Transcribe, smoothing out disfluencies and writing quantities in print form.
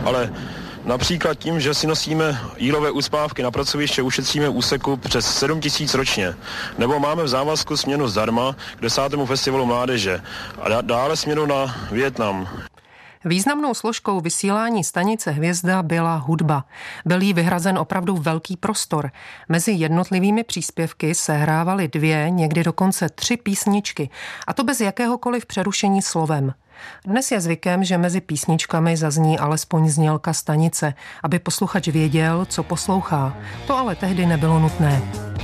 ale například tím, že si nosíme jílové uspávky na pracoviště, ušetříme úseku přes 7 000 ročně. Nebo máme v závazku směnu zdarma k 10. festivalu mládeže a dále směnu na Vietnam. Významnou složkou vysílání stanice Hvězda byla hudba. Byl jí vyhrazen opravdu velký prostor. Mezi jednotlivými příspěvky se hrávaly 2, někdy dokonce 3 písničky. A to bez jakéhokoliv přerušení slovem. Dnes je zvykem, že mezi písničkami zazní alespoň znělka stanice, aby posluchač věděl, co poslouchá. To ale tehdy nebylo nutné.